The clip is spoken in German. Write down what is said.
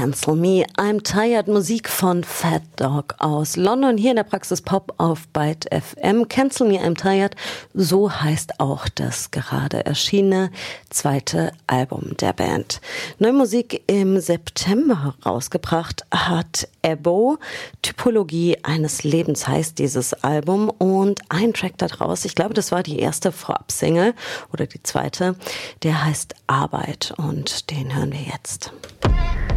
Cancel Me, I'm Tired, Musik von Fat Dog aus London, hier in der Praxis Pop auf Byte FM. Cancel Me, I'm Tired, so heißt auch das gerade erschienene zweite Album der Band. Neue Musik im September rausgebracht hat Ebo. Typologie eines Lebens heißt dieses Album und ein Track da draus, ich glaube, das war die erste Vorab-Single oder die zweite, der heißt Arbeit und den hören wir jetzt.